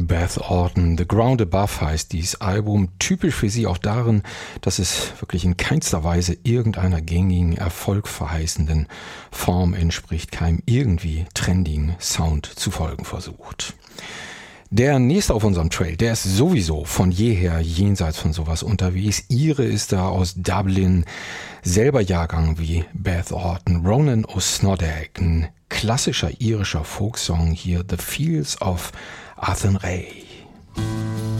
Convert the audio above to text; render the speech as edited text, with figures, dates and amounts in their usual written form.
Beth Orton. The Ground Above heißt dieses Album. Typisch für sie auch darin, dass es wirklich in keinster Weise irgendeiner gängigen, erfolgverheißenden Form entspricht, keinem irgendwie trendigen Sound zu folgen versucht. Der nächste auf unserem Trail, der ist sowieso von jeher jenseits von sowas unterwegs. Ihre ist da aus Dublin, selber Jahrgang wie Beth Orton, Ronan O'Snoddag, ein klassischer irischer Folksong hier, The Fields of Athenry.